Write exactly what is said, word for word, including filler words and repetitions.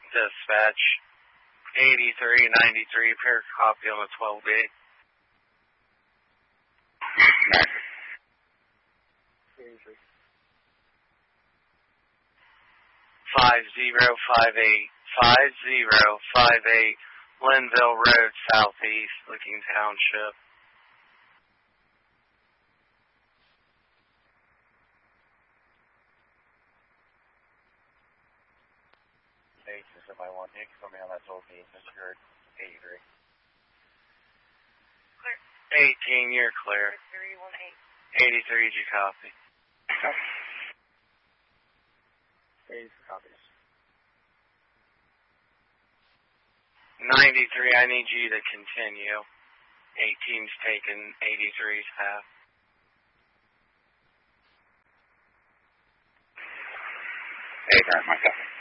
Dispatch, eighty-three ninety-three, pair copy on the twelve B. Five zero five eight, five zero five eight, Linville Road, Southeast, Licking Township. Basis if I want Nick for me on that twelve B, Mister eighty-three. Clear. eighteen, you're clear. three one eight. eighty-three, did you copy? Copy. eighty-three copies. ninety-three, I need you to continue. eighteen's taken, eighty-three's half. eight, my copy.